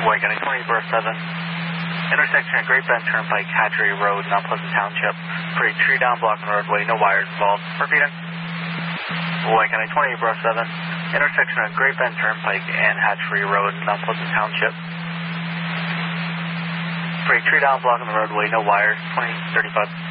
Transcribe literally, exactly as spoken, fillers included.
White County twenty, Borough seven. Intersection at Great Bend Turnpike, Hatchery Road, Mount Pleasant Township. For a tree down blocking the roadway, no wires involved. Repeating. White County twenty, Borough seven. Intersection at Great Bend Turnpike and Hatchery Road, Mount Pleasant Township. For a tree down blocking the roadway, no wires. twenty thirty-five.